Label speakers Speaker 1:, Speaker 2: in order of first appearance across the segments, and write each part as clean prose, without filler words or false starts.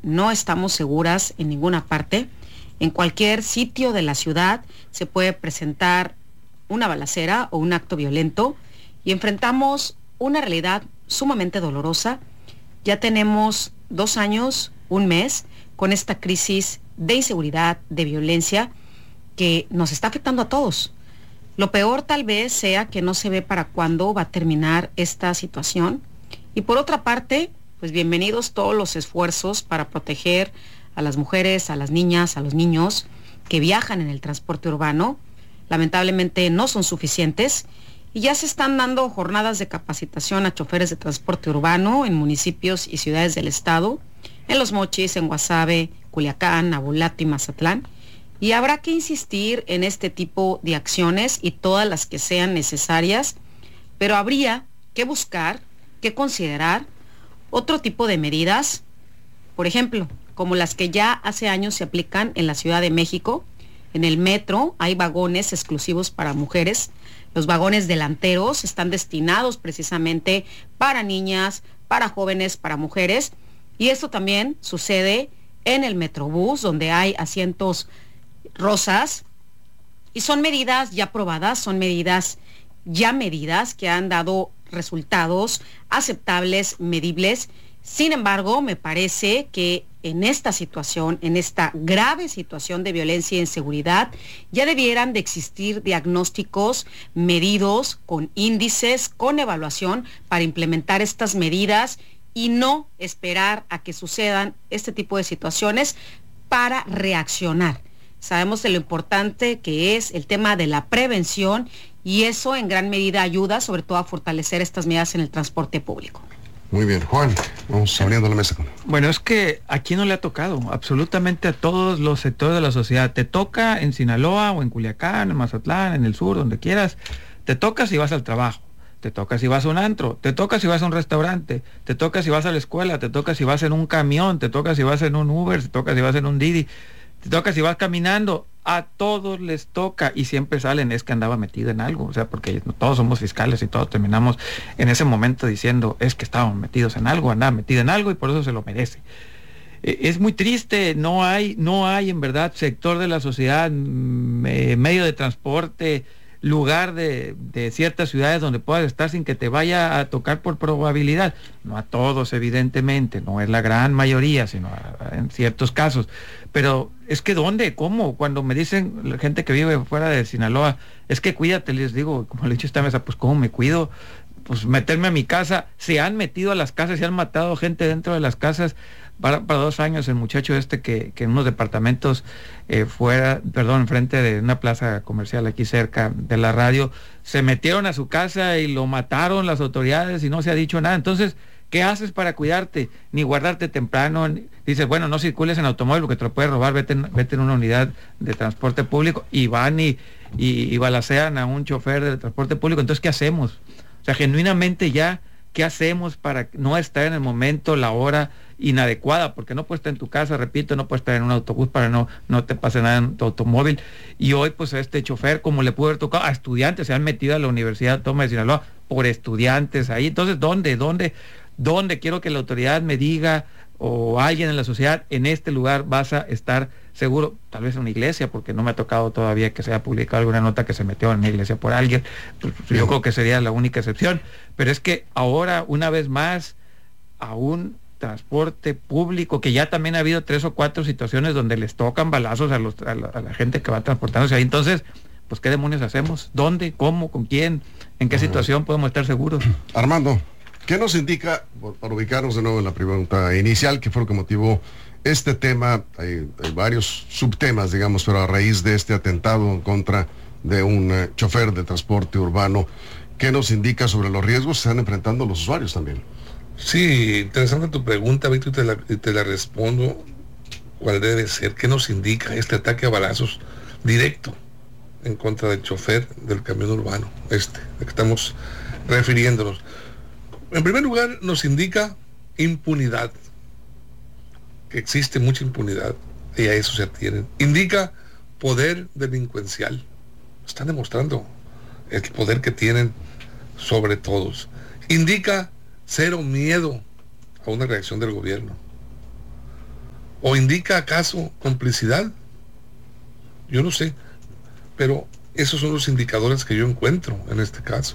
Speaker 1: no estamos seguras en ninguna parte. En cualquier sitio de la ciudad se puede presentar una balacera o un acto violento y enfrentamos una realidad sumamente dolorosa. Ya tenemos 2 años, 1 mes, con esta crisis de inseguridad, de violencia, que nos está afectando a todos. Lo peor tal vez sea que no se ve para cuándo va a terminar esta situación. Y por otra parte, pues bienvenidos todos los esfuerzos para proteger a las mujeres, a las niñas, a los niños que viajan en el transporte urbano. Lamentablemente no son suficientes y ya se están dando jornadas de capacitación a choferes de transporte urbano en municipios y ciudades del estado, en Los Mochis, en Guasave, Culiacán, Abulato y Mazatlán. Y habrá que insistir en este tipo de acciones y todas las que sean necesarias, pero habría que buscar, que considerar otro tipo de medidas, por ejemplo, como las que ya hace años se aplican en la Ciudad de México. En el metro hay vagones exclusivos para mujeres. Los vagones delanteros están destinados precisamente para niñas, para jóvenes, para mujeres. Y esto también sucede en el Metrobús, donde hay asientos rosas. Y son medidas ya probadas, son medidas ya medidas que han dado resultados aceptables, medibles. Sin embargo, me parece que en esta situación, en esta grave situación de violencia e inseguridad, ya debieran de existir diagnósticos medidos con índices, con evaluación para implementar estas medidas y no esperar a que sucedan este tipo de situaciones para reaccionar. Sabemos de lo importante que es el tema de la prevención y eso en gran medida ayuda sobre todo a fortalecer estas medidas en el transporte público.
Speaker 2: Muy bien, Juan, vamos abriendo la mesa.
Speaker 3: Bueno, es que aquí no le ha tocado, absolutamente a todos los sectores de la sociedad. Te toca en Sinaloa o en Culiacán, en Mazatlán, en el sur, donde quieras. Te toca si vas al trabajo, te toca si vas a un antro, te toca si vas a un restaurante, te toca si vas a la escuela, te toca si vas en un camión, te toca si vas en un Uber, te toca si vas en un Didi, te toca si vas caminando. A todos les toca y siempre salen, es que andaba metido en algo, o sea, porque todos somos fiscales y todos terminamos en ese momento diciendo, es que estábamos metidos en algo, andaba metido en algo y por eso se lo merece. Es muy triste, no hay en verdad sector de la sociedad, medio de transporte, lugar de ciertas ciudades donde puedas estar sin que te vaya a tocar por probabilidad. No a todos, evidentemente, no es la gran mayoría, sino en ciertos casos. Pero es que ¿dónde? ¿Cómo? Cuando me dicen la gente que vive fuera de Sinaloa, es que cuídate, les digo, como le he dicho a esta mesa, pues ¿cómo me cuido? Pues meterme a mi casa. Se han metido a las casas, se han matado gente dentro de las casas. Para 2 años el muchacho que en unos departamentos enfrente de una plaza comercial aquí cerca de la radio, se metieron a su casa y lo mataron las autoridades y no se ha dicho nada. Entonces, ¿qué haces para cuidarte? Ni guardarte temprano. Dices, bueno, no circules en automóvil porque te lo puedes robar, vete en una unidad de transporte público y van y balacean a un chofer de transporte público. Entonces, ¿qué hacemos? O sea, genuinamente ya, ¿qué hacemos para no estar en el momento, la hora inadecuada? Porque no puedes estar en tu casa, repito, no puedes estar en un autobús para no te pase nada en tu automóvil. Y hoy, pues, a este chofer, como le pudo haber tocado a estudiantes, se han metido a la Universidad Autónoma de Sinaloa por estudiantes ahí. Entonces, ¿dónde quiero que la autoridad me diga, o alguien en la sociedad, en este lugar vas a estar seguro? Tal vez en una iglesia, porque no me ha tocado todavía que se haya publicado alguna nota que se metió en una iglesia por alguien. Pues, yo creo que sería la única excepción. Pero es que ahora, una vez más, a un transporte público, que ya también ha habido 3 o 4 situaciones donde les tocan balazos a la gente que va transportándose ahí. Entonces, pues, ¿qué demonios hacemos? ¿Dónde? ¿Cómo? ¿Con quién? ¿En qué situación podemos estar seguros?
Speaker 2: Armando, ¿qué nos indica, para ubicarnos de nuevo en la pregunta inicial, qué fue lo que motivó este tema? Hay varios subtemas, digamos, pero a raíz de este atentado en contra de un chofer de transporte urbano, ¿qué nos indica sobre los riesgos que se están enfrentando los usuarios también?
Speaker 4: Sí, interesante tu pregunta, Víctor, y te la respondo. ¿Cuál debe ser? ¿Qué nos indica este ataque a balazos directo en contra del chofer del camión urbano, de que estamos refiriéndonos? En primer lugar, nos indica impunidad, que existe mucha impunidad, y a eso se atienen. Indica poder delincuencial. Están demostrando el poder que tienen sobre todos. Indica cero miedo a una reacción del gobierno. ¿O indica acaso complicidad? Yo no sé, pero esos son los indicadores que yo encuentro en este caso.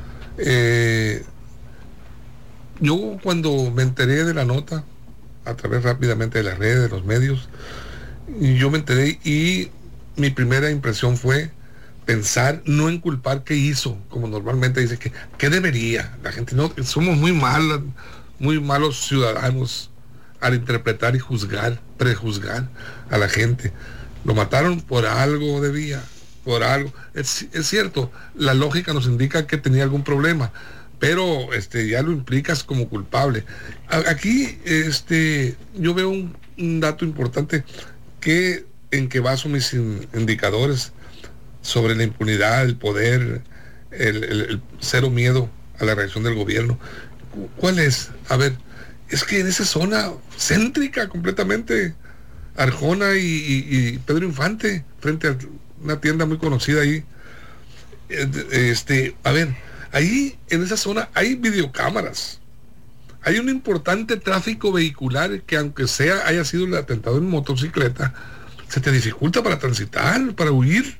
Speaker 4: Yo cuando me enteré de la nota, a través rápidamente de las redes, de los medios, yo me enteré y mi primera impresión fue pensar, no en culpar qué hizo, como normalmente dice que debería. La gente no, somos muy malos ciudadanos al interpretar y prejuzgar a la gente. Lo mataron por algo, por algo. Es cierto, la lógica nos indica que tenía algún problema, pero ya lo implicas como culpable. Aquí yo veo un dato importante en que baso mis indicadores sobre la impunidad, el poder, el cero miedo a la reacción del gobierno. ¿Cuál es? A ver, es que en esa zona céntrica completamente, Arjona y Pedro Infante, frente a una tienda muy conocida ahí, a ver, ahí en esa zona hay videocámaras, hay un importante tráfico vehicular que, aunque haya sido el atentado en motocicleta, se te dificulta para transitar, para huir.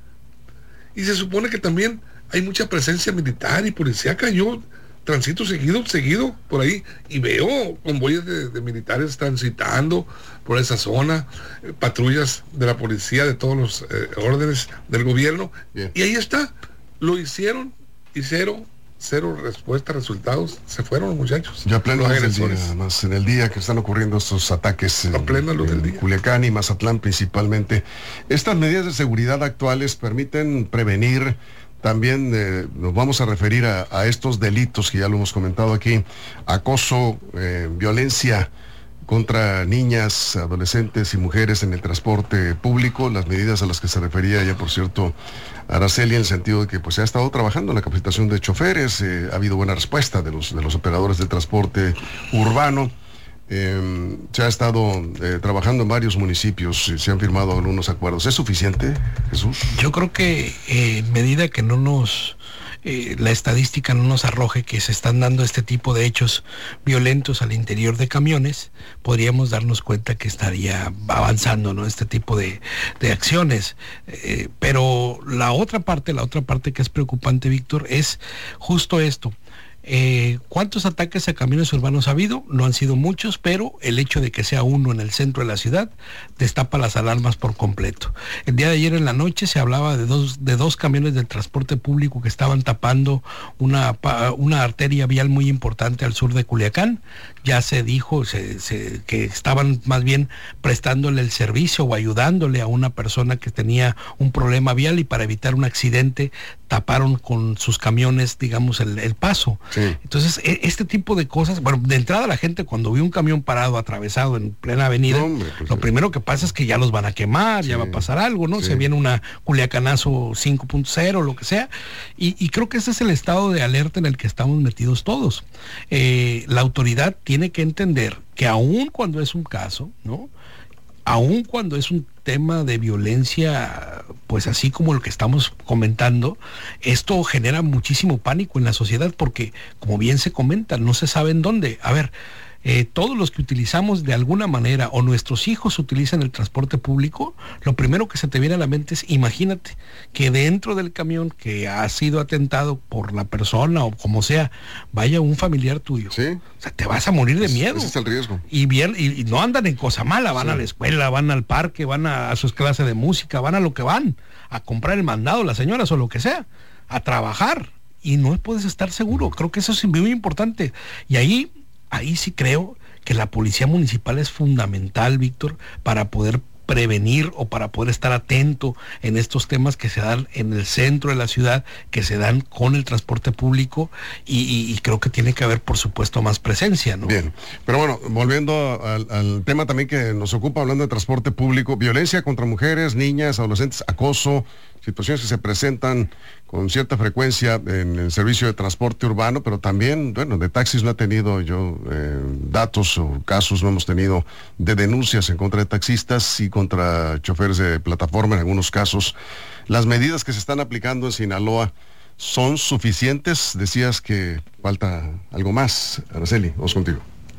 Speaker 4: Y se supone que también hay mucha presencia militar y policíaca. Yo transito seguido por ahí y veo convoyes de militares transitando por esa zona, patrullas de la policía de todos los órdenes del gobierno. Bien. Y ahí está, lo hicieron y cero respuesta, resultados, se fueron los muchachos.
Speaker 2: Ya pleno del día, además, en el día que están ocurriendo estos ataques en Culiacán y Mazatlán principalmente. Estas medidas de seguridad actuales permiten prevenir. También nos vamos a referir a estos delitos que ya lo hemos comentado aquí: acoso, violencia contra niñas, adolescentes y mujeres en el transporte público, las medidas a las que se refería ya, por cierto, Araceli, en el sentido de que pues se ha estado trabajando en la capacitación de choferes, ha habido buena respuesta de los operadores del transporte urbano. Se ha estado trabajando en varios municipios, se han firmado algunos acuerdos. ¿Es suficiente, Jesús?
Speaker 5: Yo creo que en medida que la estadística no nos arroje que se están dando este tipo de hechos violentos al interior de camiones, podríamos darnos cuenta que estaría avanzando, ¿no?, este tipo de acciones. Pero la otra parte que es preocupante, Víctor, es justo esto. ¿Cuántos ataques a camiones urbanos ha habido? No han sido muchos, pero el hecho de que sea uno en el centro de la ciudad destapa las alarmas por completo. El día de ayer en la noche se hablaba de dos camiones del transporte público que estaban tapando una arteria vial muy importante al sur de Culiacán. Ya se dijo que estaban más bien prestándole el servicio o ayudándole a una persona que tenía un problema vial, y para evitar un accidente taparon con sus camiones, digamos, el paso. Sí. Entonces, este tipo de cosas, bueno, de entrada la gente cuando ve un camión parado, atravesado en plena avenida, lo primero que pasa es que ya los van a quemar, ya va a pasar algo, ¿no? Se viene una Culiacanazo 5.0, lo que sea, y creo que ese es el estado de alerta en el que estamos metidos todos. La autoridad tiene que entender que aun cuando es un caso, ¿no?, aun cuando es un tema de violencia, pues así como lo que estamos comentando, esto genera muchísimo pánico en la sociedad, porque, como bien se comenta, no se sabe en dónde. A ver, todos los que utilizamos de alguna manera, o nuestros hijos utilizan el transporte público, lo primero que se te viene a la mente es, imagínate que dentro del camión que ha sido atentado por la persona o como sea, vaya un familiar tuyo.
Speaker 2: Sí.
Speaker 5: O sea, te vas a morir de miedo.
Speaker 2: Ese es el riesgo.
Speaker 5: Y no andan en cosa mala, van a la escuela, van al parque, van a sus clases de música, van a lo que van, a comprar el mandado, las señoras o lo que sea, a trabajar, y no puedes estar seguro. Creo que eso es muy importante. Y ahí sí creo que la policía municipal es fundamental, Víctor, para poder prevenir o para poder estar atento en estos temas que se dan en el centro de la ciudad, que se dan con el transporte público, y creo que tiene que haber, por supuesto, más presencia, ¿no?
Speaker 2: Bien, pero bueno, volviendo al tema también que nos ocupa, hablando de transporte público: violencia contra mujeres, niñas, adolescentes, acoso, situaciones que se presentan con cierta frecuencia en el servicio de transporte urbano, pero también, bueno, de taxis no he tenido yo datos o casos, no hemos tenido de denuncias en contra de taxistas y contra choferes de plataforma en algunos casos. Las medidas que se están aplicando en Sinaloa son suficientes. Decías que falta algo más. Araceli, vamos contigo.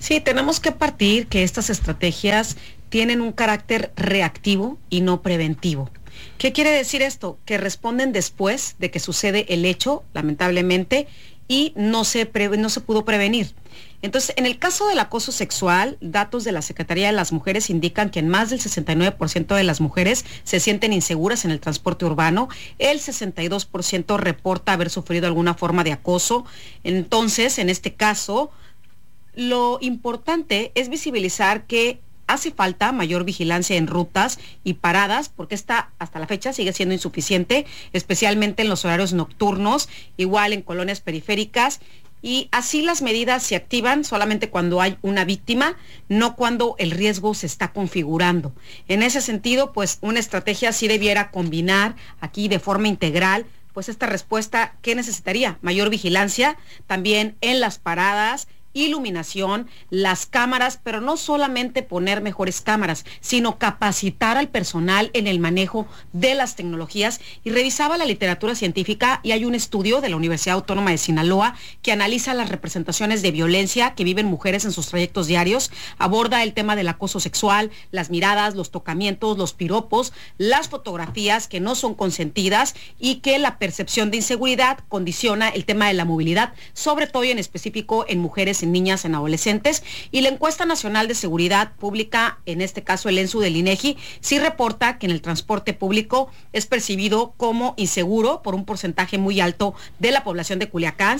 Speaker 1: Sí, tenemos que partir que estas estrategias tienen un carácter reactivo y no preventivo. ¿Qué quiere decir esto? Que responden después de que sucede el hecho, lamentablemente, y no se pudo prevenir. Entonces, en el caso del acoso sexual, datos de la Secretaría de las Mujeres indican que en más del 69% de las mujeres se sienten inseguras en el transporte urbano, el 62% reporta haber sufrido alguna forma de acoso. Entonces, en este caso, lo importante es visibilizar que hace falta mayor vigilancia en rutas y paradas, porque esta hasta la fecha sigue siendo insuficiente, especialmente en los horarios nocturnos, igual en colonias periféricas, y así las medidas se activan solamente cuando hay una víctima, no cuando el riesgo se está configurando. En ese sentido, pues una estrategia sí debiera combinar aquí de forma integral, pues esta respuesta, ¿qué necesitaría? Mayor vigilancia, también en las paradas, iluminación, las cámaras, pero no solamente poner mejores cámaras, sino capacitar al personal en el manejo de las tecnologías. Y revisaba la literatura científica y hay un estudio de la Universidad Autónoma de Sinaloa que analiza las representaciones de violencia que viven mujeres en sus trayectos diarios, aborda el tema del acoso sexual, las miradas, los tocamientos, los piropos, las fotografías que no son consentidas y que la percepción de inseguridad condiciona el tema de la movilidad, sobre todo y en específico en mujeres, en niñas, en adolescentes. Y la encuesta nacional de seguridad pública, en este caso el ENSU del INEGI, sí reporta que en el transporte público es percibido como inseguro por un porcentaje muy alto de la población de Culiacán,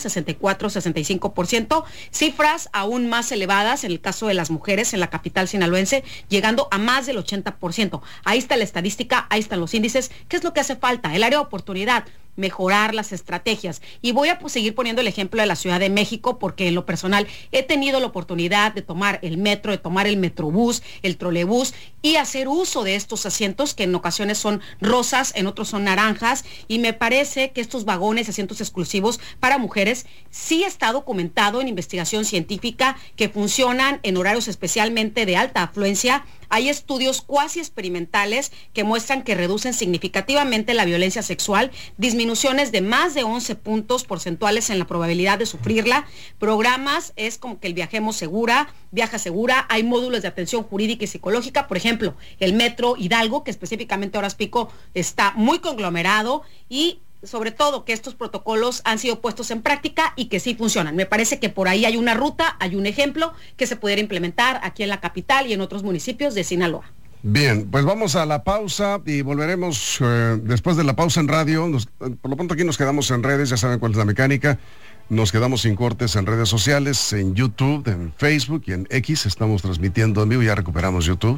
Speaker 1: 64-65%, cifras aún más elevadas en el caso de las mujeres en la capital sinaloense, llegando a más del 80%. Ahí está la estadística, ahí están los índices. ¿Qué es lo que hace falta? El área de oportunidad, mejorar las estrategias. Y voy a seguir poniendo el ejemplo de la Ciudad de México, porque en lo personal he tenido la oportunidad de tomar el metro, de tomar el metrobús, el trolebús y hacer uso de estos asientos que en ocasiones son rosas, en otros son naranjas, y me parece que estos vagones, asientos exclusivos para mujeres, sí está documentado en investigación científica que funcionan en horarios especialmente de alta afluencia. Hay estudios cuasi experimentales que muestran que reducen significativamente la violencia sexual, disminuciones de más de 11 puntos porcentuales en la probabilidad de sufrirla. Programas es como que el Viaja Segura, hay módulos de atención jurídica y psicológica, por ejemplo, el Metro Hidalgo, que específicamente horas pico está muy conglomerado, y sobre todo que estos protocolos han sido puestos en práctica y que sí funcionan. Me parece que por ahí hay una ruta, hay un ejemplo que se pudiera implementar aquí en la capital y en otros municipios de Sinaloa.
Speaker 2: Bien, pues vamos a la pausa y volveremos después de la pausa en radio. Por lo pronto aquí nos quedamos en redes, ya saben cuál es la mecánica. Nos quedamos sin cortes en redes sociales, en YouTube, en Facebook y en X. Estamos transmitiendo en vivo, ya recuperamos YouTube.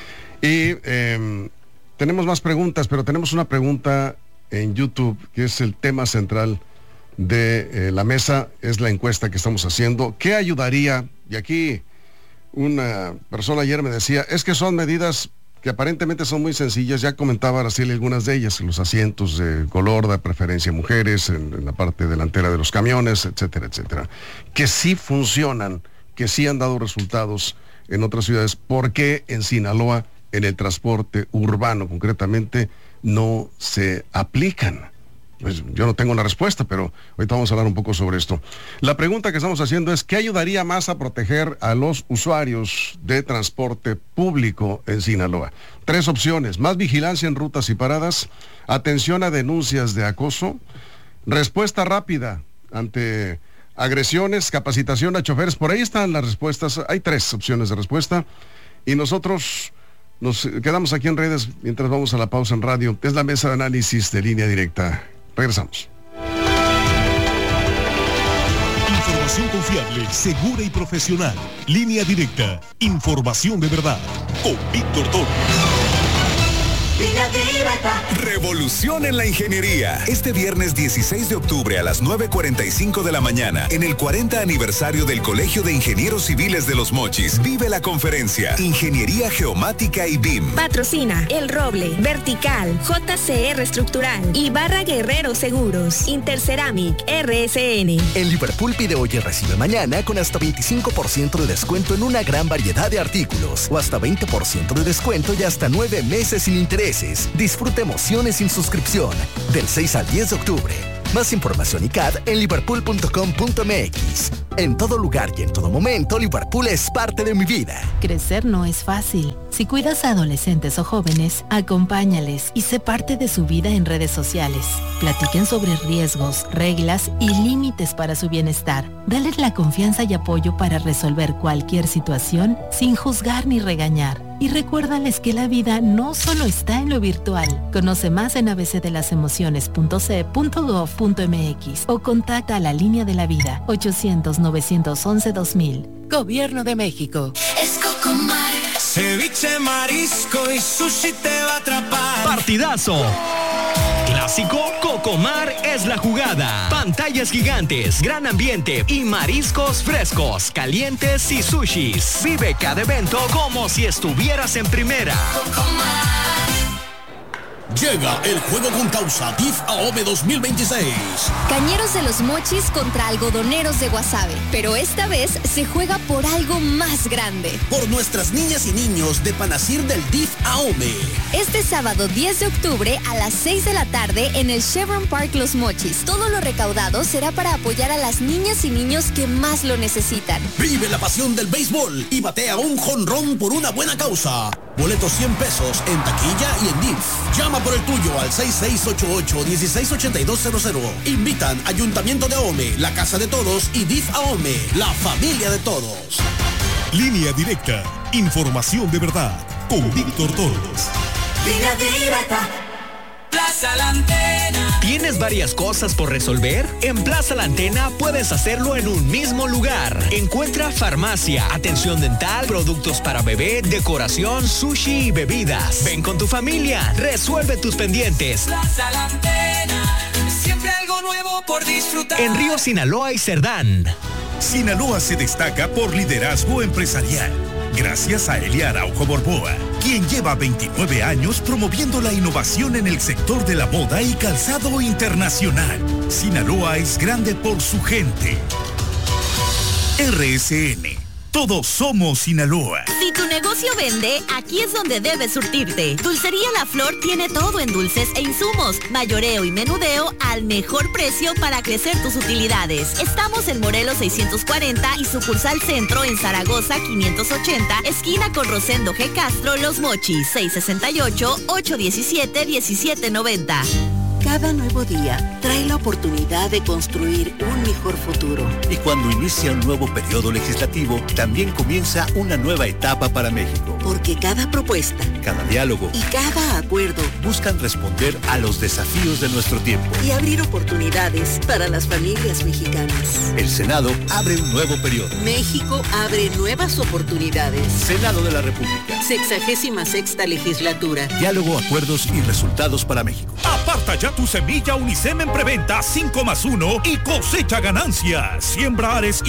Speaker 2: Y tenemos más preguntas, pero tenemos una pregunta en YouTube, que es el tema central de la mesa, es la encuesta que estamos haciendo. ¿Qué ayudaría? Y aquí una persona ayer me decía, es que son medidas que aparentemente son muy sencillas, ya comentaba Araceli algunas de ellas, los asientos de color, de preferencia mujeres, en la parte delantera de los camiones, etcétera, etcétera, que sí funcionan, que sí han dado resultados en otras ciudades. ¿Por qué en Sinaloa, en el transporte urbano concretamente, no se aplican? Pues yo no tengo la respuesta, pero ahorita vamos a hablar un poco sobre esto. La pregunta que estamos haciendo es, ¿qué ayudaría más a proteger a los usuarios de transporte público en Sinaloa? 3 opciones: más vigilancia en rutas y paradas, atención a denuncias de acoso, respuesta rápida ante agresiones, capacitación a choferes. Por ahí están las respuestas. Hay 3 opciones de respuesta y nosotros nos quedamos aquí en redes mientras vamos a la pausa en radio. Es la mesa de análisis de Línea Directa. Regresamos.
Speaker 6: Información confiable, segura y profesional. Línea Directa. Información de verdad. Con Víctor Torres.
Speaker 7: Revolución en la ingeniería. Este viernes 16 de octubre a las 9:45 de la mañana, en el 40 aniversario del Colegio de Ingenieros Civiles de Los Mochis, vive la conferencia Ingeniería Geomática y BIM.
Speaker 8: Patrocina El Roble, Vertical, JCR Estructural, Ibarra Guerrero Seguros, Interceramic, RSN.
Speaker 9: En Liverpool pide hoy y recibe mañana con hasta 25% de descuento en una gran variedad de artículos, o hasta 20% de descuento y hasta 9 meses sin intereses. Disfruta emociones sin suscripción. Del 6 al 10 de octubre. Más información y CAD en liverpool.com.mx. En todo lugar y en todo momento, Liverpool es parte de mi vida.
Speaker 10: Crecer no es fácil. Si cuidas a adolescentes o jóvenes, acompáñales y sé parte de su vida en redes sociales. Platiquen sobre riesgos, reglas y límites para su bienestar. Dales la confianza y apoyo para resolver cualquier situación sin juzgar ni regañar. Y recuérdales que la vida no solo está en lo virtual. Conoce más en abcdelasemociones.ce.gov.mx o contacta a la Línea de la Vida 800-911-2000. Gobierno de México.
Speaker 11: Es Cocomar. Ceviche, marisco y sushi te va a atrapar.
Speaker 12: Partidazo. Clásico, Cocomar es la jugada. Pantallas gigantes, gran ambiente y mariscos frescos, calientes y sushis. Vive cada evento como si estuvieras en primera.
Speaker 11: Cocomar.
Speaker 13: Llega el juego con causa DIF AOME 2026.
Speaker 14: Cañeros de los Mochis contra algodoneros de Guasave. Pero esta vez se juega por algo más grande.
Speaker 13: Por nuestras niñas y niños de Panacir del DIF AOME.
Speaker 14: Este sábado 10 de octubre a las 6 de la tarde en el Chevron Park Los Mochis. Todo lo recaudado será para apoyar a las niñas y niños que más lo necesitan.
Speaker 13: Vive la pasión del béisbol y batea un jonrón por una buena causa. Boletos 100 pesos en taquilla y en DIF. Llama por el tuyo al 6688-168200. Invitan Ayuntamiento de Ahome, la Casa de Todos y DIF Ahome, la familia de todos.
Speaker 6: Línea Directa. Información de verdad. Con Víctor Torres.
Speaker 11: Línea Directa. Plaza La Antena.
Speaker 12: ¿Tienes varias cosas por resolver? En Plaza La Antena puedes hacerlo en un mismo lugar. Encuentra farmacia, atención dental, productos para bebé, decoración, sushi y bebidas. Ven con tu familia, resuelve tus pendientes.
Speaker 11: Plaza La Antena, siempre algo nuevo por disfrutar.
Speaker 12: En Río Sinaloa y Cerdán.
Speaker 15: Sinaloa se destaca por liderazgo empresarial. Gracias a Elia Araujo Borboa, quien lleva 29 años promoviendo la innovación en el sector de la moda y calzado internacional. Sinaloa es grande por su gente. RSN. Todos somos Sinaloa.
Speaker 16: Si tu negocio vende, aquí es donde debes surtirte. Dulcería La Flor tiene todo en dulces e insumos, mayoreo y menudeo al mejor precio para crecer tus utilidades. Estamos en Morelos 640 y sucursal Centro en Zaragoza 580, esquina con Rosendo G. Castro, Los Mochis, 668-817-1790.
Speaker 17: Cada nuevo día trae la oportunidad de construir un mejor futuro.
Speaker 18: Y cuando inicia un nuevo periodo legislativo, también comienza una nueva etapa para México.
Speaker 17: Porque cada propuesta,
Speaker 18: cada diálogo
Speaker 17: y cada acuerdo
Speaker 18: buscan responder a los desafíos de nuestro tiempo.
Speaker 17: Y abrir oportunidades para las familias mexicanas.
Speaker 18: El Senado abre un nuevo periodo.
Speaker 17: México abre nuevas oportunidades.
Speaker 18: Senado de la República.
Speaker 17: 66ª legislatura.
Speaker 18: Diálogo, acuerdos y resultados para México.
Speaker 15: Aparta ya tu semilla Unicem en preventa 5+1 y cosecha ganancias. Siembra Ares